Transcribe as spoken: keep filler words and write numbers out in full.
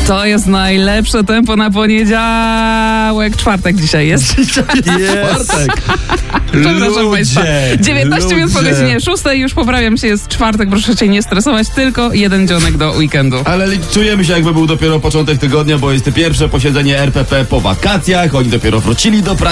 To jest najlepsze tempo na poniedziałek. Czwartek dzisiaj jest. Czwartek. Przepraszam Państwa. dziewiętnaście minut po godzinie szóstej. Już poprawiam się, jest czwartek. Proszę się nie stresować. Tylko jeden dzionek do weekendu. Ale czujemy się, jakby był dopiero początek tygodnia, bo jest to pierwsze posiedzenie R P P po wakacjach. Oni dopiero wrócili do pracy.